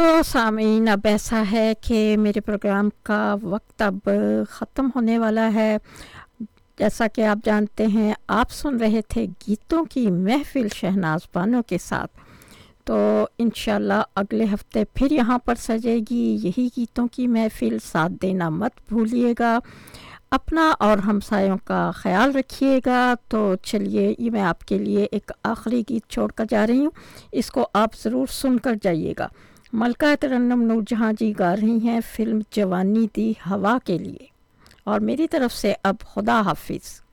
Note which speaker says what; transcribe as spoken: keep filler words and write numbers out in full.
Speaker 1: तो सामीन, अब ऐसा है कि मेरे प्रोग्राम का वक्त अब ख़त्म होने वाला है। जैसा कि आप जानते हैं, आप सुन रहे थे गीतों की महफ़िल शहनाज़ बानो के साथ। तो इंशाल्लाह अगले हफ्ते फिर यहाँ पर सजेगी यही गीतों की महफ़िल। साथ देना मत भूलिएगा। अपना और हमसायों का ख़याल रखिएगा। तो चलिए, ये मैं आपके लिए एक आखिरी गीत छोड़ कर जा रही हूँ। इसको आप ज़रूर सुनकर जाइएगा। मलका तरन्नुम नूरजहां जी गा रही हैं फ़िल्म जवानी दी हवा के लिए। और मेरी तरफ से अब खुदा हाफिज़।